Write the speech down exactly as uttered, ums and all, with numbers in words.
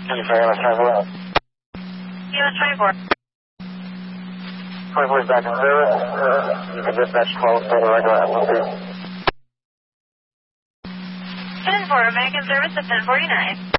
twenty-four, let's try four. Unit twenty-four. twenty-four is back in zero. Uh, you can dispatch twelve for the regular atmosphere. ten four, American service at ten forty-nine.